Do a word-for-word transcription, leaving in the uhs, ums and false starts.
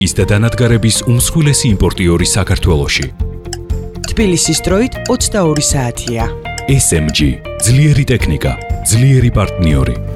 ის და დანადგარების უმსხვილესი იმპორტიორი საქართველოში. თბილისის დროით ოცდაორი საათია. ეს ემ ჯი, ძლიერი ტექნიკა, ძლიერი პარტნიორი.